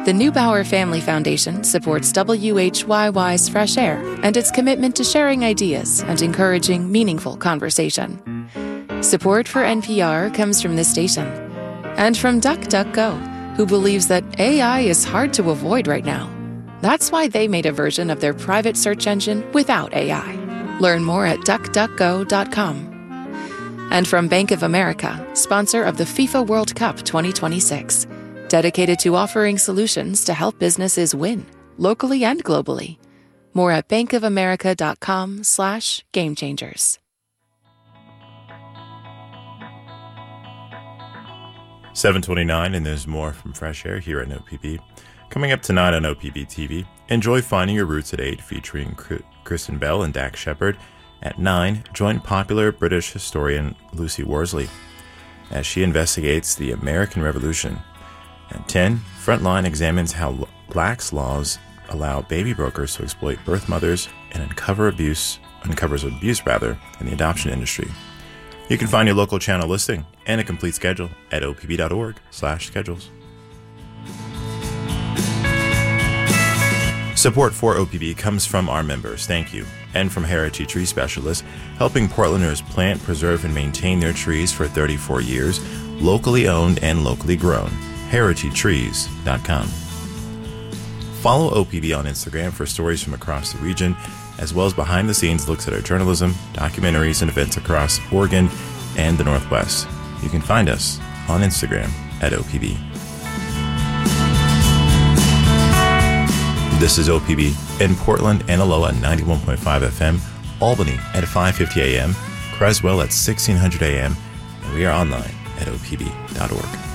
The Neubauer Family Foundation supports WHYY's Fresh Air and its commitment to sharing ideas and encouraging meaningful conversation. Support for NPR comes from this station and from DuckDuckGo, who believes that AI is hard to avoid right now. That's why they made a version of their private search engine without AI. Learn more at duckduckgo.com. And from Bank of America, sponsor of the FIFA World Cup 2026, dedicated to offering solutions to help businesses win, locally and globally. More at bankofamerica.com/gamechangers. 7:29, and there's more from Fresh Air here at OPB. Coming up tonight on OPB TV, enjoy Finding Your Roots at 8, featuring Kristen Bell and Dax Shepard. At 9, join popular British historian Lucy Worsley as she investigates the American Revolution. At 10, Frontline examines how Black's laws allow baby brokers to exploit birth mothers and uncovers abuse in the adoption industry. You can find your local channel listing and a complete schedule at opb.org/schedules. Support for OPB comes from our members, thank you, and from Heritage Tree Specialists, helping Portlanders plant, preserve, and maintain their trees for 34 years, locally owned and locally grown. HeritageTrees.com. Follow OPB on Instagram for stories from across the region, as well as behind-the-scenes looks at our journalism, documentaries, and events across Oregon and the Northwest. You can find us on Instagram at OPB. This is OPB in Portland and Aloha 91.5 FM, Albany at 5:50 a.m., Creswell at 1600 a.m., and we are online at opb.org.